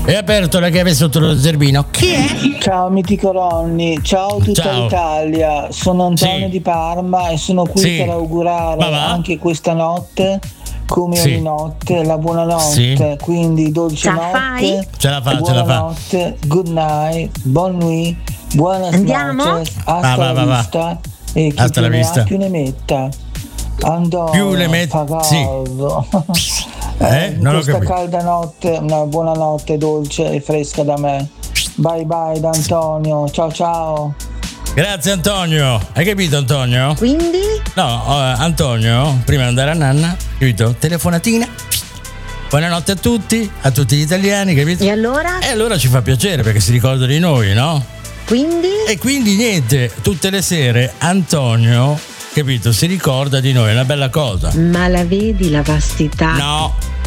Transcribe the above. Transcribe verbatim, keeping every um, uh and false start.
È aperto la chiave sotto lo zerbino. Chi è? Ciao mitico Ronny, ciao tutta Ciao. l'Italia, sono Antonio Sì. di Parma e sono qui Sì. per augurare Ma va? anche questa notte, come Sì. ogni notte, la buonanotte, Sì. quindi dolce Ce la notte, fai? Ce la fa, ce la fa. buonanotte, good night, buon nuit, buenas Andiamo? noches, hasta Va, va, va, la va. vista e chi Hasta più la ne vista. ha più ne metta. Antonio, Più ne met- fa sì. caldo. Eh? In Non ho questa capito. calda notte, una buona notte dolce e fresca da me. Bye bye da Antonio, ciao ciao. Grazie Antonio. Hai capito Antonio? Quindi? No, eh, Antonio, prima di andare a nanna, capito? Telefonatina. Buonanotte a tutti, a tutti gli italiani, capito? E allora? E allora ci fa piacere perché si ricorda di noi, no? Quindi? E quindi niente, tutte le sere Antonio, capito, si ricorda di noi, è una bella cosa. Ma la vedi la vastità? No,